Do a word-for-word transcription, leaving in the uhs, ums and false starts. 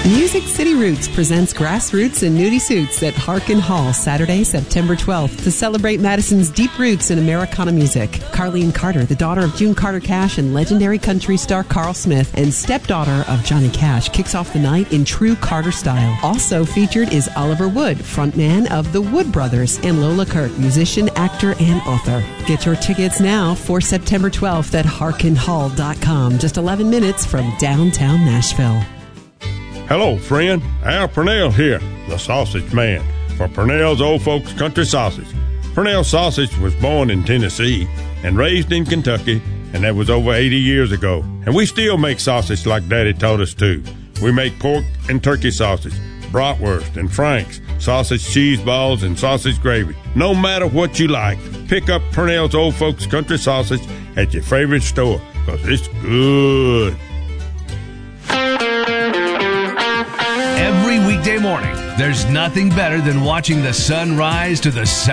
Music City Roots presents Grassroots and Nudie Suits at Harkin Hall Saturday, September twelfth to celebrate Madison's deep roots in Americana music. Carleen Carter, the daughter of June Carter Cash and legendary country star Carl Smith, and stepdaughter of Johnny Cash, kicks off the night in true Carter style. Also featured is Oliver Wood, frontman of the Wood Brothers, and Lola Kirk, musician, actor, and author. Get your tickets now for September twelfth at harkin hall dot com, just eleven minutes from downtown Nashville. Hello, friend. Al Purnell here, the Sausage Man, for Purnell's Old Folks Country Sausage. Purnell Sausage was born in Tennessee and raised in Kentucky, and that was over eighty years ago. And we still make sausage like Daddy taught us to. We make pork and turkey sausage, bratwurst and franks, sausage cheese balls, and sausage gravy. No matter what you like, pick up Purnell's Old Folks Country Sausage at your favorite store, because it's good. Every weekday morning, there's nothing better than watching the sun rise to the sound